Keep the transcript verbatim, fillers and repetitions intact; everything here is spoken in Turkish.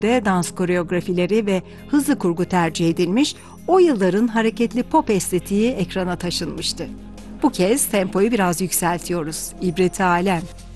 de dans koreografileri ve hızlı kurgu tercih edilmiş, o yılların hareketli pop estetiği ekrana taşınmıştı. Bu kez tempoyu biraz yükseltiyoruz. İbreti alem.